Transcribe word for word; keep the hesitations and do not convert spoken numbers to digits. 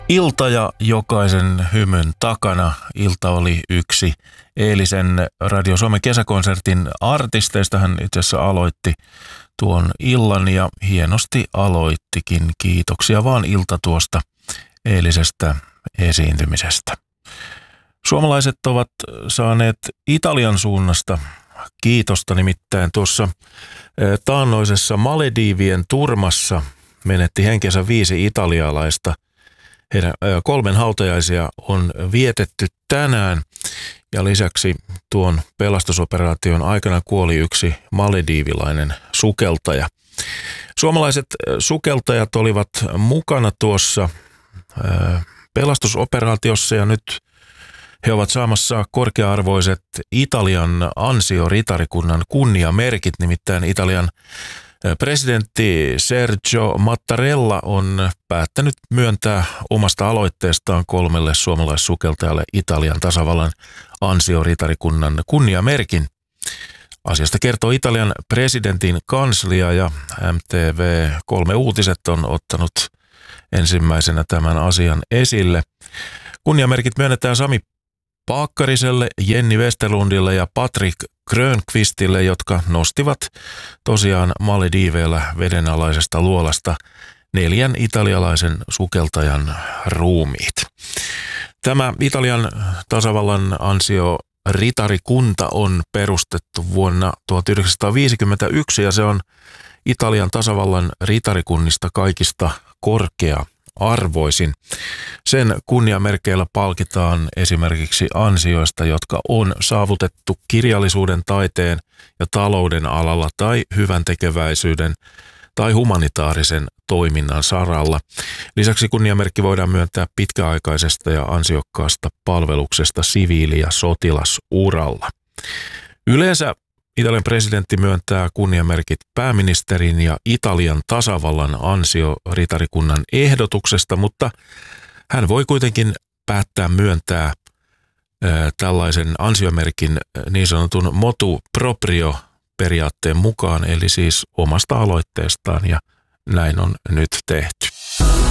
Ilta ja jokaisen hymyn takana. Ilta oli yksi eilisen Radio Suomen kesäkonsertin artisteista. Hän itse asiassa aloitti tuon illan ja hienosti aloittikin. Kiitoksia vaan Ilta tuosta eilisestä esiintymisestä. Suomalaiset ovat saaneet Italian suunnasta kiitosta, nimittäin tuossa taannoisessa Malediivien turmassa menetti henkensä viisi italialaista. Heidän kolmen hautajaisia on vietetty tänään ja lisäksi tuon pelastusoperaation aikana kuoli yksi malediivilainen sukeltaja. Suomalaiset sukeltajat olivat mukana tuossa pelastusoperaatiossa ja nyt he ovat saamassa korkea-arvoiset Italian ansioritarikunnan kunniamerkit, nimittäin Italian presidentti Sergio Mattarella on päättänyt myöntää omasta aloitteestaan kolmelle suomalaissukeltajalle Italian tasavallan ansioritarikunnan kunniamerkin. Asiasta kertoo Italian presidentin kanslia ja M T V kolme Uutiset on ottanut ensimmäisenä tämän asian esille. Kunniamerkit myönnetään Sami Paakkariselle, Jenni Westerlundille ja Patrick Grönqvistille, jotka nostivat tosiaan Malediiveillä vedenalaisesta luolasta neljän italialaisen sukeltajan ruumiit. Tämä Italian tasavallan ansioritarikunta on perustettu vuonna tuhatyhdeksänsataaviisikymmentäyksi ja se on Italian tasavallan ritarikunnista kaikista korkea arvoisin. Sen kunniamerkeillä palkitaan esimerkiksi ansioista, jotka on saavutettu kirjallisuuden, taiteen ja talouden alalla tai hyvän tekeväisyyden tai humanitaarisen toiminnan saralla. Lisäksi kunniamerkki voidaan myöntää pitkäaikaisesta ja ansiokkaasta palveluksesta siviili- ja sotilasuralla. Yleensä Italian presidentti myöntää kunniamerkit pääministerin ja Italian tasavallan ansioritarikunnan ehdotuksesta, mutta hän voi kuitenkin päättää myöntää ää, tällaisen ansiomerkin niin sanotun motu proprio periaatteen mukaan, eli siis omasta aloitteestaan, ja näin on nyt tehty.